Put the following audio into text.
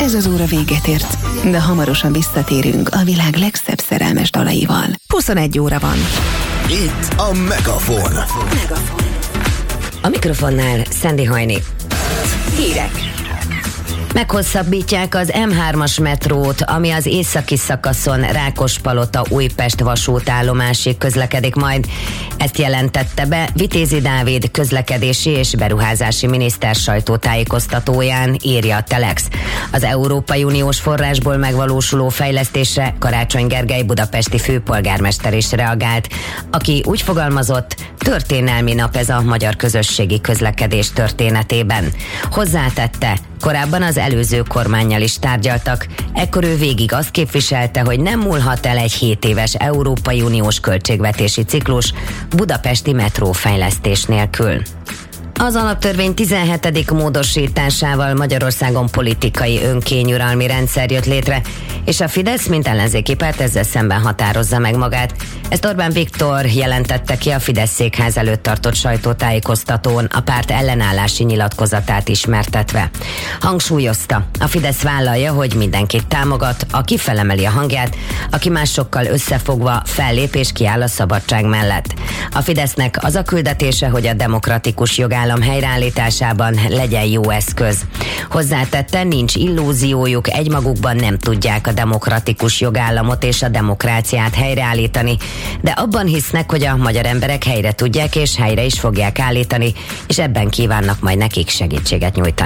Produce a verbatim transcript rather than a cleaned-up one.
Ez az óra véget ért, de hamarosan visszatérünk a világ legszebb szerelmes dalaival. huszonegy óra van. Itt a Megafon. A mikrofonnál Szendi Hajni. Hírek. Meghosszabbítják az em hármas metrót, ami az északi szakaszon Rákospalota-Újpest vasútállomásig közlekedik majd. Ezt jelentette be Vitézi Dávid közlekedési és beruházási miniszter sajtótájékoztatóján, írja a Telex. Az Európai Uniós forrásból megvalósuló fejlesztésre Karácsony Gergely budapesti főpolgármester is reagált, aki úgy fogalmazott, történelmi nap ez a magyar közösségi közlekedés történetében. Hozzátette, korábban az előző kormánnyal is tárgyaltak, ekkor ő végig azt képviselte, hogy nem múlhat el egy hét éves Európai Uniós költségvetési ciklus budapesti metrófejlesztés nélkül. Az alaptörvény tizenhetedik módosításával Magyarországon politikai önkényuralmi rendszer jött létre, és a Fidesz, mint ellenzéki párt ezzel szemben határozza meg magát. Ezt Orbán Viktor jelentette ki a Fidesz székház előtt tartott sajtótájékoztatón, a párt ellenállási nyilatkozatát ismertetve. Hangsúlyozta, a Fidesz vállalja, hogy mindenkit támogat, aki felemeli a hangját, aki másokkal összefogva fellép és kiáll a szabadság mellett. A Fidesznek az a küldetése, hogy a demokratikus jogállam helyreállításában legyen jó eszköz. Hozzátette, nincs illúziójuk, egymagukban nem tudják a demokratikus jogállamot és a demokráciát helyreállítani, de abban hisznek, hogy a magyar emberek helyre tudják és helyre is fogják állítani, és ebben kívánnak majd nekik segítséget nyújtani.